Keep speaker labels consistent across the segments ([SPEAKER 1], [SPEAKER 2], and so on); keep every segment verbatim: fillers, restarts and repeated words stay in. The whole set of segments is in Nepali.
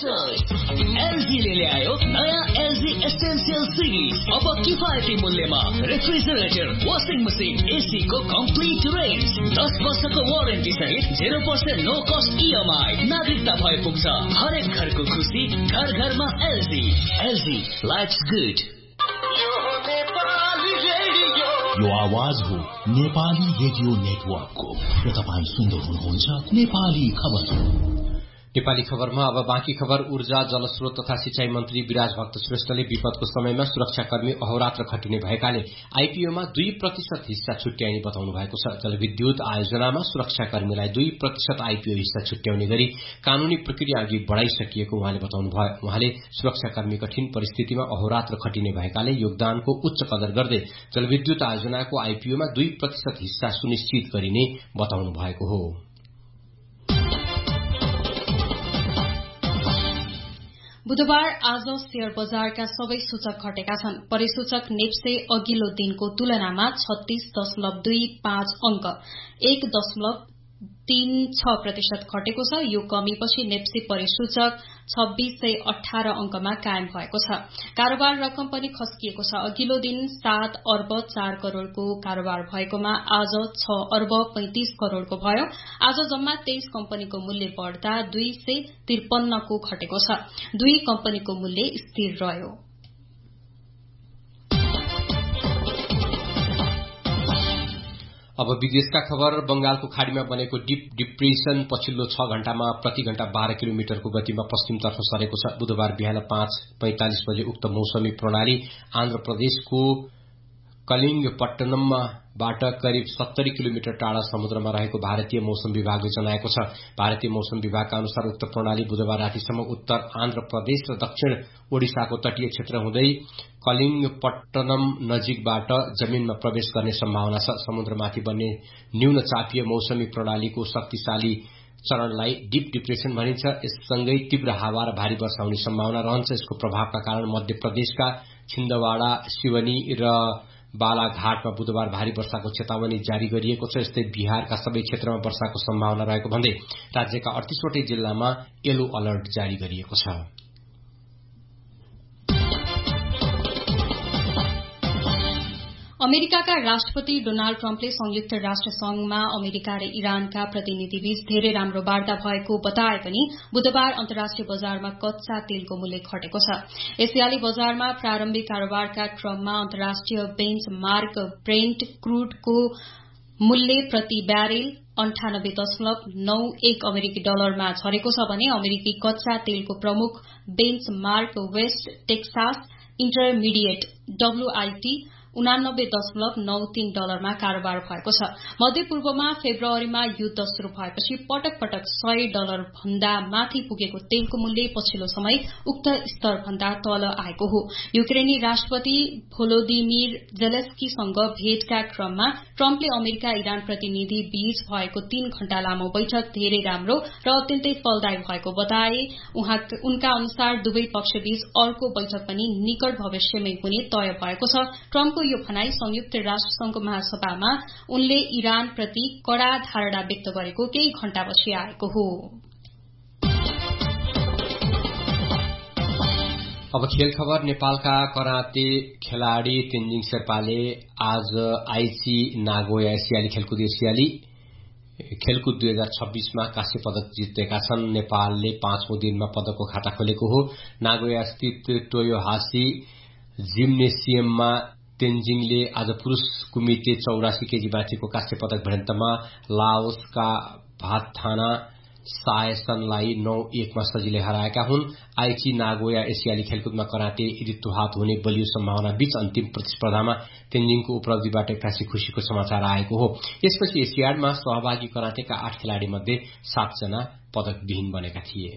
[SPEAKER 1] एलजीले ल्यायो नयाँ एलजी एसेन्शियल सिरिज। अब किफायती मूल्यमा रेफ्रिजरेटर, वाशिङ मसिन, एसी को कम्प्लिट रेन्ज, दस वर्षको वारेन्टी सहित zero percent no cost EMI. नागरिकता भए पुग्छ हरेक घरको खुसी, घर घरमा एलजी। LG lives good.
[SPEAKER 2] यो आवाज हो नेपाली रेडियो नेटवर्कको र तपाईँ सुन्दै हुनुहुन्छ नेपाली खबर।
[SPEAKER 3] नेपाली खबरमा अब बाँकी खबर। ऊर्जा, जलस्रोत तथा सिंचाई मन्त्री विराज भक्त श्रेष्ठले विपदको समयमा सुरक्षाकर्मी अहोरात्र खटिने भएकाले आईपीओमा दुई प्रतिशत हिस्सा छुट्याइने बताउनु भएको छ। जलविद्युत आयोजनामा सुरक्षाकर्मीलाई दुई प्रतिशत आईपीओ हिस्सा छुट्याउने गरी कानूनी प्रक्रिया अघि बढ़ाइसकिएको उहाँले बताउनु भयो। उहाँले सुरक्षाकर्मी कठिन परिस्थितिमा अहोरात्र खटिने भएकाले योगदानको उच्च कदर गर्दै जलविद्युत आयोजनाको आईपीओमा दुई प्रतिशत हिस्सा सुनिश्चित गरिने बताउनु भएको हो।
[SPEAKER 4] बुधबार आज शेयर बजारका सबै सूचक घटेका छन्। परिसूचक नेप्से अघिल्लो दिनको तुलनामा छत्तीस दशमलव दुई पाँच अंक एक दशमलव तीन छ प्रतिशत घटेको छ। यो कमीपछि नेप्से परिसूचक छब्बीस सय अठारह अंकमा कायम भएको छ। कारोबार रकम पनि खस्किएको छ। अघिल्लो दिन सात अर्ब चार करोड़को कारोबार भएकोमा आज छ अर्ब पैंतिस करोड़को भयो। आज जम्मा तेइस कम्पनीको मूल्य बढ़दा दुई सय त्रिपन्नको घटेको छ। दुई कम्पनीको मूल्य स्थिर रह्यो।
[SPEAKER 3] अब विदेशका खबर। बंगालको खाड़ीमा बनेको डीप डिप्रेशन पछिल्लो छ घण्टामा प्रति घण्टा बाह्र किलोमिटरको गतिमा पश्चिमतर्फ सरेको छ। बुधबार बिहान पाँच पैंतालिस बजे उक्त मौसमी प्रणाली आन्ध्र प्रदेशको कलिंगपट्टनमबाट करिब सत्तरी किलोमिटर टाढा समुद्रमा रहेको भारतीय मौसम विभागले जनाएको छ। भारतीय मौसम विभागका अनुसार उक्त प्रणाली बुधबार रातिसम्म उत्तर आन्ध्र प्रदेश र दक्षिण ओडिसाको तटीय क्षेत्र हुँदै कलिंगपट्टनम नजिकबाट जमीनमा प्रवेश गर्ने सम्भावना छ। समुद्रमाथि बन्ने न्यून चापीय मौसमी प्रणालीको शक्तिशाली चरणलाई डीप डिप्रेशन भनिन्छ। यससँगै तीव्र हावा र भारी वर्षा हुने सम्भावना रहन्छ। यसको प्रभावका कारण मध्य प्रदेशका छिन्दवाड़ा, सिवनी र बालाघाटमा बुधबार भारी वर्षाको चेतावनी जारी गरिएको छ। यस्तै बिहारका सबै क्षेत्रमा वर्षाको सम्भावना रहेको भन्दै राज्यका अडतीसवटै जिल्लामा येलो अलर्ट जारी गरिएको छ।
[SPEAKER 4] अमेरिकाका राष्ट्रपति डोनाल्ड ट्रम्पले संयुक्त राष्ट्र संघमा अमेरिका र इरानका प्रतिनिधिबीच धेरै राम्रो वार्ता भएको बताए पनि बुधबार अन्तर्राष्ट्रिय बजारमा कच्चा तेलको मूल्य घटेको छ। एसियाली बजारमा प्रारम्भिक कारोबारका क्रममा अन्तर्राष्ट्रिय बेन्च मार्क ब्रेन्ट क्रूडको मूल्य प्रति ब्यारेल अन्ठानब्बे दशमलव नौ एक अमेरिकी डलरमा झरेको छ भने अमेरिकी कच्चा तेलको प्रमुख bench mark West Texas intermediate WIT उनानब्बे दशमलव नौ तीन डलरमा कारोबार भएको छ। मध्य पूर्वमा फेब्रुअरीमा युद्ध शुरू भएपछि पटक पटक सय डलर भन्दा माथि पुगेको तेलको मूल्य पछिल्लो समय उक्त स्तर भन्दा तल आएको हो। युक्रेनी राष्ट्रपति भोलोदिमिर जेलेस्कीसँग भेटका क्रममा ट्रम्पले अमेरिका इरान प्रतिनिधि बीच भएको तीन घण्टा लामो बैठक धेरै राम्रो र अत्यन्तै फलदायी भएको बताए। उनका अनुसार दुवै पक्षबीच अर्को बैठक पनि निकट भविष्यमै हुने तय भएको छ। ट्रम्पको यो भनाई संयुक्त राष्ट्र संघको महासभामा उनले इरान प्रति कड़ा धारणा व्यक्त गरेको केही घण्टापछि आएको हो।
[SPEAKER 3] अब खेल खबर। नेपालका कराते खेलाड़ी तेन्जिङ शेर्पाले आज आइची नागोया एसियाली खेलकुद एसियाली खेलकुद दुई हजार छब्बीसमा काँस्य पदक जितेका छन्। नेपालले पाँचौं दिनमा पदकको खाता खोलेको हो। नागोया स्थित टोयोहासी जिम्नेसियममा तेन्जिङले आज पुरूष कुमिटे चौरासी केजी माथिको काँस्य पदक भिडन्तमा लाओसका भातथाना सायसनलाई नौ एकमा सजिलै हराएका हुन्। आइची नागोया एसियाली खेलकुदमा कराते ऋतुहात हुने बलियो सम्भावना बीच अन्तिम प्रतिस्पर्धामा तेन्जिङको उपलब्धिबाट एक्कासी खुशीको समाचार आएको हो। यसपछि एसियाडमा सहभागी करातेका आठ खेलाड़ी मध्ये सातजना पदकविहीन बनेका थिए।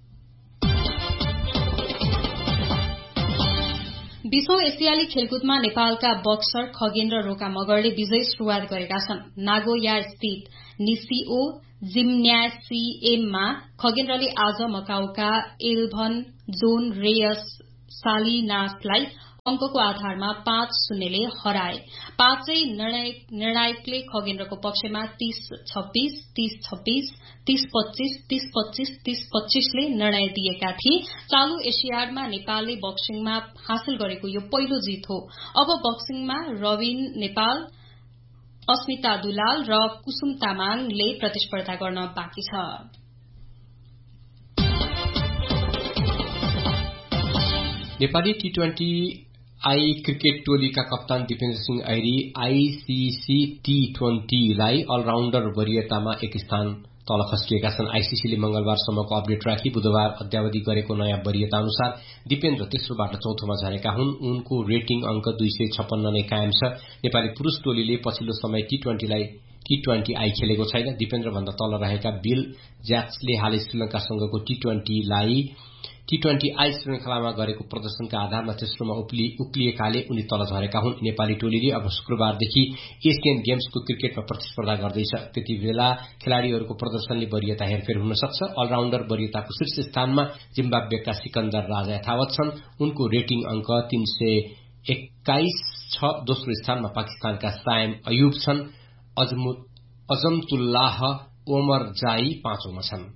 [SPEAKER 4] बीसौं एसियाली खेलकुदमा नेपालका बक्सर खगेन्द्र रोका मगरले विजयी शुरूआत गरेका छन्। नागोया स्थित निसिओ जिम्न्यासियममा खगेन्द्रले आज मकाउका एल्भन जोन रेयस सालिनासलाई अंकको आधारमा पाँच शून्यले हराए। पाँचै निर्णायकले खगेन्द्रको पक्षमा तीस छब्बीस तीस छब्बीस तीस पच्चीस तीस पच्चीस तीस पच्चीसले निर्णय दिएका थिए। चालू एसियाडमा नेपालले बक्सिङमा हासिल गरेको यो पहिलो जीत हो। अब बक्सिङमा रविन नेपाल, अस्मिता दुलाल र कुसुम तामाङले प्रतिस्पर्धा गर्न बाँकी छ।
[SPEAKER 3] Nepali T twenty I cricket टोलीका कप्तान दिपेन्द्र सिंह ऐरी आईसीसी टी ट्वेन्टीलाई अलराउण्डर वरियतामा एक स्थान तल खस्किएका छन्। आईसीसीले मंगलबारसम्मको अपडेट राखी बुधबार अद्यावधि गरेको नयाँ वरियता अनुसार दिपेन्द्र तेस्रोबाट चौथोमा झरेका हुन्। उनको रेटिङ अंक दुई सय छप्पन्न नै कायम छ। नेपाली पुरूष टोलीले पछिल्लो समय टी ट्वेन्टीलाई टी ट्वेन्टी आई खेलेको छैन। दिपेन्द्र भन्दा तल रहेका बिल ज्याक्सले हालै श्रीलंकासँगको टी ट्वेन्टीलाई टी ट्वेन्टी आई श्रृंखलामा गरेको प्रदर्शनका आधारमा तेस्रोमा उक्लिएकाले उनी तल झरेका हुन्। नेपाली टोलीले अब शुक्रबारदेखि एसियन गेम्सको क्रिकेटमा प्रतिस्पर्धा गर्दैछ। त्यति बेला खेलाड़ीहरूको प्रदर्शनले वरियता हेरफेर हुन सक्छ। अलराउण्डर वरियताको शीर्ष स्थानमा जिम्बाब्वेका सिकन्दर राजा यथावत छन्। उनको रेटिङ अंक तीन सय एक्काइस छ। दोस्रो स्थानमा पाकिस्तानका सायम अयुब छन्। अजमतुल्लाह ओमर जाई पाँचौंमा छन्।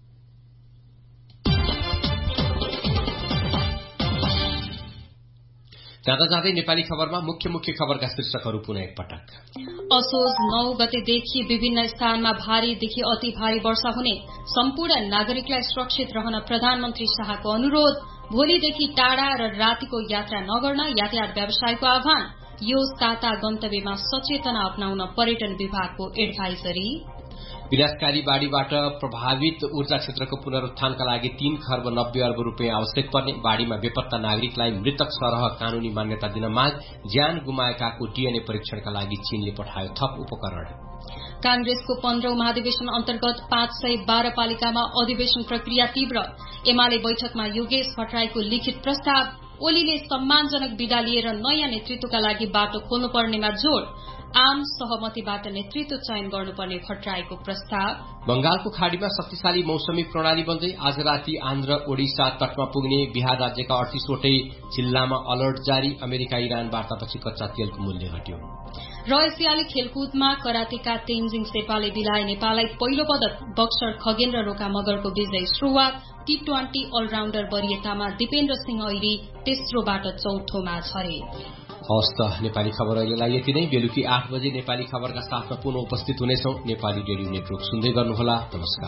[SPEAKER 3] जाँदा जाँदै नेपाली खबरमा मुख्य मुख्य खबरका शीर्षकहरू पुनः एकपटक।
[SPEAKER 4] असोज नौ गतेदेखि विभिन्न स्थानमा भारीदेखि अति भारी वर्षा हुने, सम्पूर्ण नागरिकलाई सुरक्षित रहन प्रधानमन्त्री शाहको अनुरोध। भोलिदेखि टाढा र रातिको यात्रा नगर्न यातायात व्यवसायको आह्वान। यो साता गन्तव्यमा सचेतना अपनाउन पर्यटन विभागको एडभाइजरी।
[SPEAKER 3] विनाशकारी बाढ़ीबाट प्रभावित ऊर्जा क्षेत्रको पुनरुत्थानका लागि तीन खर्ब नब्बे अर्ब रूपियाँ आवश्यक पर्ने, बाढ़ीमा बेपत्ता नागरिकलाई मृतक सरह कानूनी मान्यता दिन माग। ज्यान गुमाएकाको डीएनए परीक्षणका लागि चीनले पठायो थप उपकरण।
[SPEAKER 4] कांग्रेसको पन्ध्रौं महाधिवेशन अन्तर्गत पाँच सय बाह्र पालिकामा अधिवेशन प्रक्रिया तीव्र। एमाले बैठकमा योगेश भट्टराईको लिखित प्रस्ताव। ओलीले सम्मानजनक विदा लिएर नयाँ नेतृत्वका लागि बाटो खोल्नुपर्नेमा जोड़। आम सहमतिबाट नेतृत्व चयन गर्नुपर्ने भट्टराईको प्रस्ताव।
[SPEAKER 3] बंगालको खाड़ीमा शक्तिशाली मौसमी प्रणाली बन्दै आज राति आन्ध्र ओडिसा तटमा पुग्ने। बिहार राज्यका अडतीसवटै जिल्लामा अलर्ट जारी। अमेरिका इरान वार्तापछि कच्चा तेलको मूल्य घट्यो।
[SPEAKER 4] र एसियाली खेलकुदमा करातेका तेन्जिङ शेर्पाले दिलाए नेपाललाई पहिलो पदक। बक्सर खगेन्द्र रोका मगरको विजयी शुरूआत। टी ट्वेन्टी अलराउण्डर वरियतामा दिपेन्द्र सिंह ऐरी तेस्रोबाट चौथोमा झरे।
[SPEAKER 3] हवस् त नेपाली खबर अहिलेलाई यति नै। बेलुकी आठ बजे नेपाली खबरका साथमा पुनः उपस्थित हुनेछौं। नेपाली रेडियो नेटवर्क सुन्दै गर्नुहोला। नमस्कार।